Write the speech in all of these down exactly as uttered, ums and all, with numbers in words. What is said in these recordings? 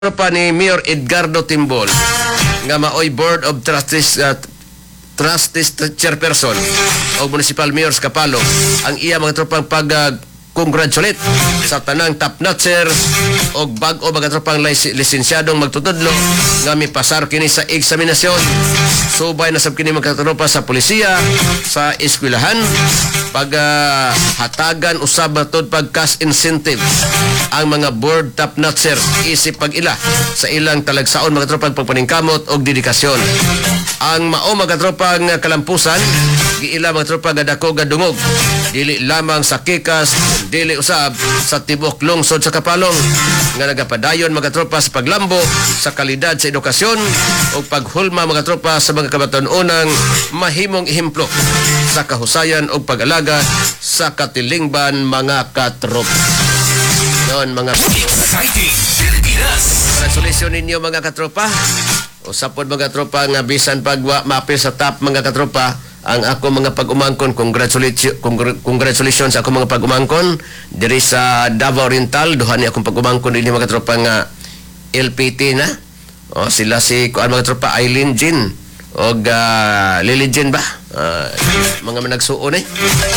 pa ni Mayor Edgardo Timbol nga maoy Board of Trustees uh, Trustees Chairperson o Municipal Mayor sa Kapalo ang iya mga tropang pag uh, congratulate sa tanang top notcher o bag-o mga tropang lis- lisensyadong magtutudlo nga mipasar kini sa eksaminasyon. Subay na sab kini mga tropa sa polisiya, sa eskwelahan, pag uh, hatagan usab matod pag cash incentive ang mga board top notcher isip pag ila sa ilang talagsaon mga tropang pagpaningkamot o dedikasyon. Ang mao mga tropang kalampusan giila mga tropa gadako gadungog dili lamang sa kikas dili usab sa tibok lungsod sa Kapalong nga nagapadayon mga tropa sa paglambo sa kalidad sa edukasyon o paghulma mga tropa sa mga kabatan-unang mahimong ehemplo sa kahusayan o pag-alaga sa katilingban mga katrop. Noon mga Exciting Pilipinas. Congratulations ninyo mga katropa. Usapod mga tropa nga bisan pag mapil sa top mga katropa ang ako mga pag-umangkon. Congratulations congratulations sa ako mga pag-umangkon diri sa Davao Oriental. Duha ni akong pag-umangkon dinhi mga tropa nga L P T na. O sila si kuan mga tropa Eileen Jean o uh, Lily Jean ba? Uh, mga managsuon eh.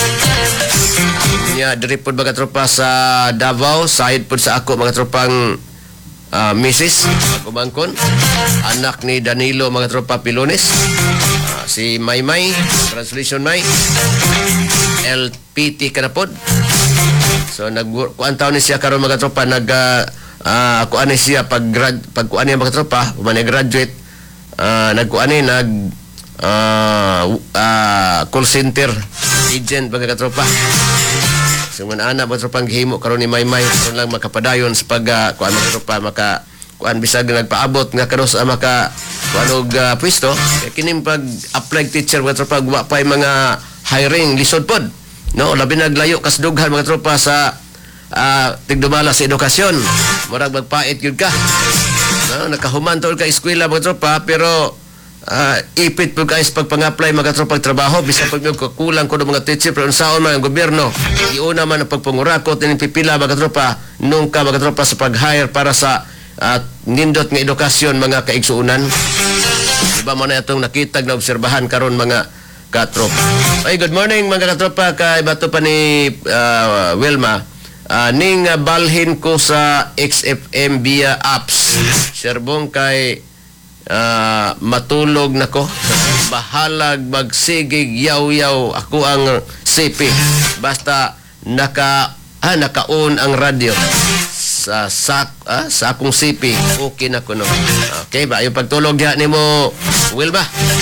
Nya diri pod mga tropa sa Davao side pod sa ako mga tropang Uh, Missus Pagumangkon, anak ni Danilo mga tropa Pilones, uh, si Maymay, translation May, L P T kanapod. So nagkuan taon ni siya karon mga tropa nag uh, uh, kuan ni siya pag grad pag kuan ni mga tropa, man graduate uh, nagkuan ni nag uh, uh, call center agent mga tropa. So man ana ba tropang gihimo karon ni Maymay karon lang makapadayon sa pag uh, kuan mga tropa maka kuan bisag nagpaabot nga karon sa maka kuan og uh, pwesto kini pag apply teacher mga tropa wa pay mga hiring lisod pod no labi naglayo kas dughan mga tropa sa uh, tigdumala sa edukasyon murag magpait gyud ka no nakahuman tol ka eskwela mga tropa pero Uh, ipit po guys pag pang-apply mga tropang trabaho bisa pag kulang ko ng mga teacher pero unsaon man ang gobyerno iuna man ang pagpangurakot ng pipila mga tropa nung ka mga tropa sa pag-hire para sa uh, nindot ng edukasyon mga kaigsuunan. Diba mo na itong nakitag na obserbahan karon mga katropa. Ay, good morning mga katropa, kay bato pa ni uh, Wilma. Uh, ning uh, balhin ko sa X F M via apps serbong kay Uh, matulog nako bahalag magsigig yaw-yaw ako ang C P basta naka ah, nakaon ang radyo sa sak ah, sa akong C P okay na kuno. Okay ba yung pagtulog ya nimo Wilma?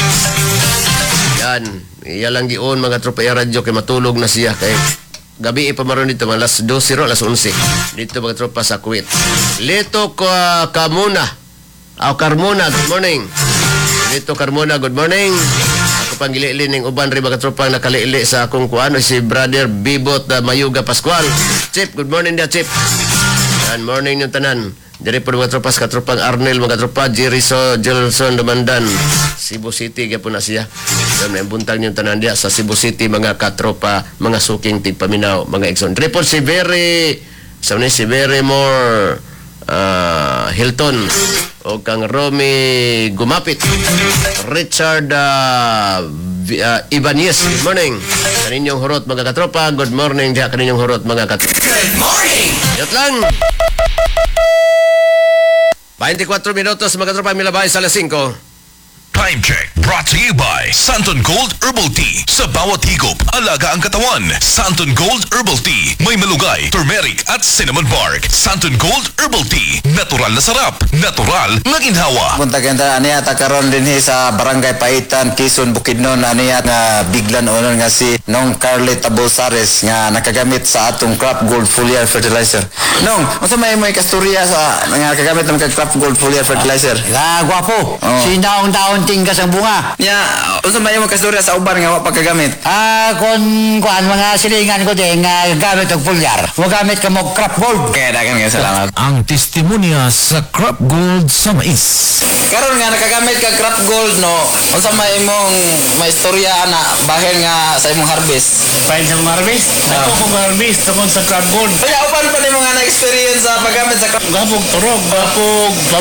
Yan iya lang gion mga tropa ya radyo kay matulog na siya kay gabi pa maron dito mga alas dose ro alas onse dito mga tropa sa Kuwait. Lito ka kamuna Aw Carmona, good morning. Dito Carmona, good morning. Ako pang gilili ning uban ri mga tropang nakalili sa akong kuano si brother Bibot uh, Mayuga Pascual. Chip, good morning dia Chip. Good morning yung tanan. Diri po mga tropas katropang Arnel, mga tropa Jeriso Jelson Dumandan, Cebu City gyapon na siya. Dam na buntag yung tanan dia sa Cebu City mga katropa, mga suking tigpaminaw, mga Exxon. Diri po si very sa si very more uh, Hilton o kang Romy Gumapit, Richard uh, uh, Ibanez, good morning kaninyong hurot mga katropa, good morning diha kaninyong hurot mga katropa. Good morning. Yot lang twenty-four minutos mga katropa milabay sa alas singko. Time check brought to you by Santon Gold Herbal Tea. Sa bawat higop, alaga ang katawan. Santon Gold Herbal Tea. May malugay, turmeric at cinnamon bark. Santon Gold Herbal Tea. Natural na sarap. Natural na ginhawa. Punta kenta aniya takaron din sa Barangay Paitan, Quezon, Bukidnon aniya nga biglan onon nga si Nong Carlet Abolsares nga nakagamit sa atong Crop Gold Foliar Fertilizer. Nong, unsa may may kasturya sa nga nakagamit ng Crop Gold Foliar Fertilizer? Ah, gwapo. Oh. Sinaong taon tingkas ang bunga. Ya, unsa may may kasturya sa uban nga wa pagkagamit? Ah, kon kuan mga silingan ko din nga gamit og pulyar. Mo gamit ka mo crop gold. Kaya dagan nga salamat. Ang testimonya sa Crop Gold sa mais. Karon nga nakagamit ka Crop Gold no. Unsa may imong may istorya na bahin nga sa imong harvest. Pain sa mga harvest. Ako kung harvest tungkol sa crab gold. Kaya upan pa ni mga na-experience sa paggamit sa crop. Gapog turog, gapog